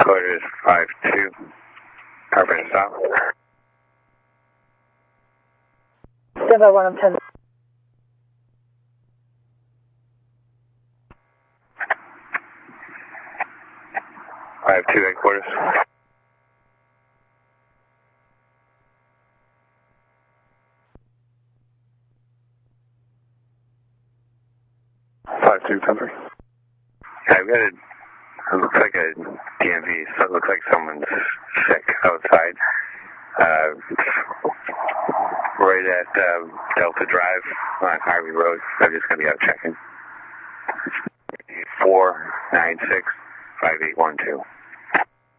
headquarters 52. Covering south. Stand by 1 of 10. 52 headquarters. Temporary. I've got it looks like a DMV, so it looks like someone's sick outside. Right at Delta Drive on Harvey Road. I'm just going to be out checking. 496-5812.